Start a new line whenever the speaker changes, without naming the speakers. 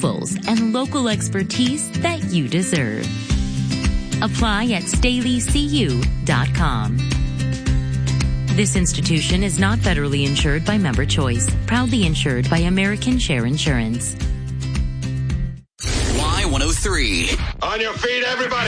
approvals, and local expertise that you deserve. Apply at StaleyCU.com. This institution is not federally insured by Member Choice, proudly insured by American Share Insurance.
Y103.
On your feet, everybody.